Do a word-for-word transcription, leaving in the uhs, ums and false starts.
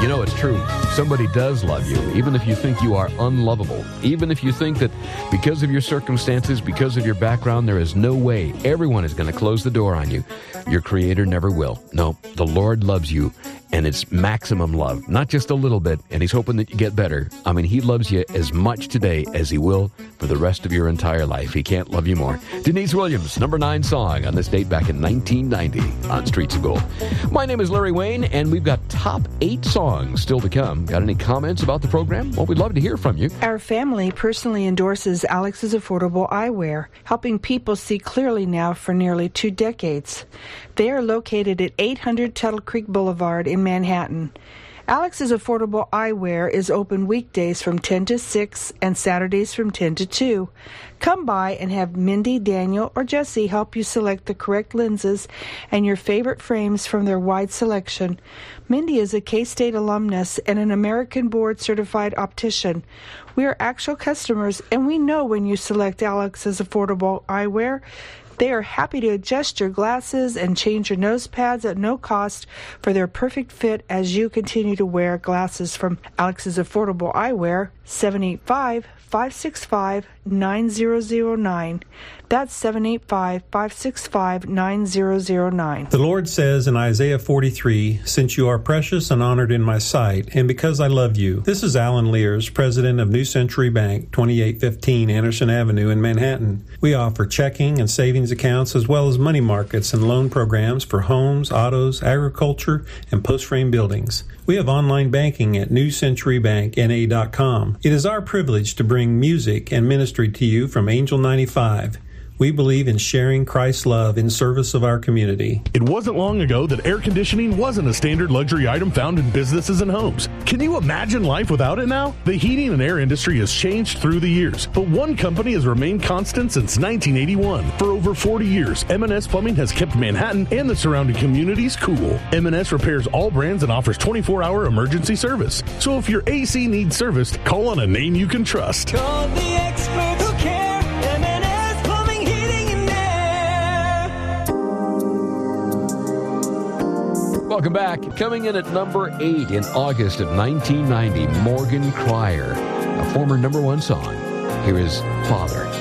You know it's true. Somebody does love you, even if you think you are unlovable. Even if you think that because of your circumstances, because of your background, there is no way everyone is going to close the door on you. Your Creator never will. No, the Lord loves you, and it's maximum love, not just a little bit, and He's hoping that you get better. I mean, He loves you as much today as He will for the rest of your entire life. He can't love you more. Denise Williams, number nine song on this date back in nineteen ninety on Streets of Gold. My name is Larry Wayne, and we've got top eight songs still to come. Got any comments about the program? Well, we'd love to hear from you. Our family personally endorses Alex's Affordable Eyewear, helping people see clearly now for nearly two decades. They are located at eight hundred Tuttle Creek Boulevard in Manhattan. Alex's Affordable Eyewear is open weekdays from ten to six and Saturdays from ten to two. Come by and have Mindy, Daniel, or Jesse help you select the correct lenses and your favorite frames from their wide selection. Mindy is a K-State alumnus and an American board-certified optician. We are actual customers, and we know when you select Alex's Affordable Eyewear, they are happy to adjust your glasses and change your nose pads at no cost for their perfect fit as you continue to wear glasses from Alex's Affordable Eyewear, seven eight five, five six five, nine zero zero nine. That's seven eight five, five six five, nine zero zero nine. The Lord says in Isaiah forty-three, "Since you are precious and honored in my sight, and because I love you." This is Alan Lears, president of New Century Bank, twenty-eight fifteen Anderson Avenue in Manhattan. We offer checking and savings accounts as well as money markets and loan programs for homes, autos, agriculture, and post-frame buildings. We have online banking at new century bank n a dot com. It is our privilege to bring music and ministry to you from Angel ninety-five. We believe in sharing Christ's love in service of our community. It wasn't long ago that air conditioning wasn't a standard luxury item found in businesses and homes. Can you imagine life without it now? The heating and air industry has changed through the years, but one company has remained constant since nineteen eighty-one. For over forty years, M and S Plumbing has kept Manhattan and the surrounding communities cool. M and S repairs all brands and offers twenty-four hour emergency service. So if your A C needs serviced, call on a name you can trust. Call the experts who care. M and S Plumbing, Heating, and Air. Welcome back. Coming in at number eight in August of nineteen ninety, Morgan Cryer, a former number one song. Here is Father.